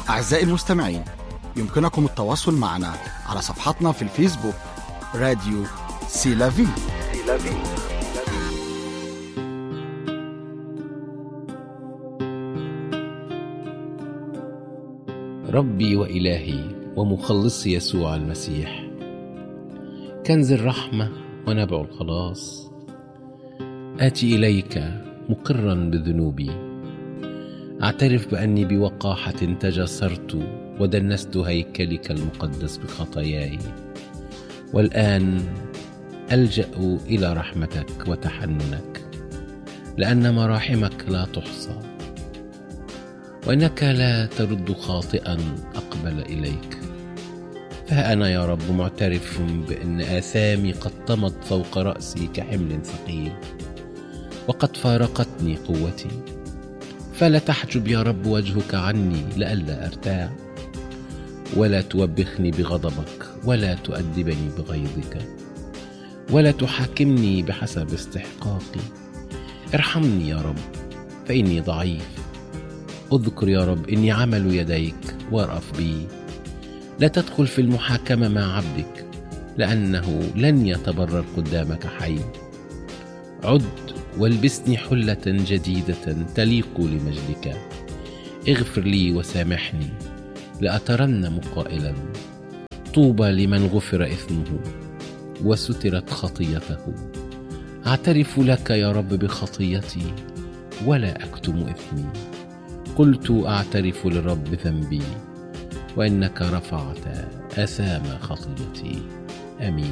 أعزائي المستمعين، يمكنكم التواصل معنا على صفحتنا في الفيسبوك راديو سيلافي. ربي وإلهي ومخلصي يسوع المسيح، كنز الرحمة ونبع الخلاص، آتي إليك مقرا بذنوبي، أعترف بأني بوقاحة تجسرت ودنست هيكلك المقدس بخطاياي، والآن ألجأ إلى رحمتك وتحننك، لأن مراحمك لا تحصى، وإنك لا ترد خاطئا أقبل إليك. فها أنا يا رب معترف بأن آثامي قد طمت فوق رأسي كحمل ثقيل، وقد فارقتني قوتي، فلا تحجب يا رب وجهك عني لئلا أرتاع، ولا توبخني بغضبك، ولا تؤدبني بغيظك، ولا تحاكمني بحسب استحقاقي. ارحمني يا رب فإني ضعيف، اذكر يا رب إني عمل يديك وارأف بي. لا تدخل في المحاكمة مع عبدك، لأنه لن يتبرر قدامك حي. عد والبسني حلة جديدة تليق لمجدك، اغفر لي وسامحني، لأترنم قائلا طوبى لمن غفر إثمه وسترت خطيته. أعترف لك يا رب بخطيتي ولا أكتم إثمي، قلت أعترف للرب ذنبي، وإنك رفعت آثام خطيتي. آمين.